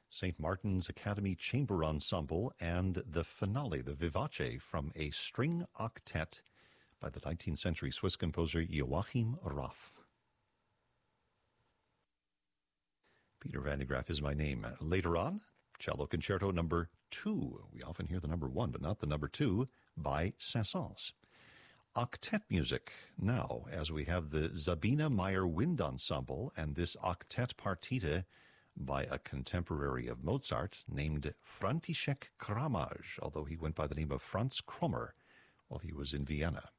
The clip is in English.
St. Martin's Academy Chamber Ensemble, and the finale, the Vivace, from a string octet by the 19th century Swiss composer Joachim Raff. Peter Van de Graaff is my name. Later on, Cello Concerto number 2. We often hear the number 1, but not the number 2, by Saint-Saëns. Octet music now, as we have the Sabine Meyer Wind Ensemble and this octet partita by a contemporary of Mozart named František Kramaj, although he went by the name of Franz Krommer while he was in Vienna.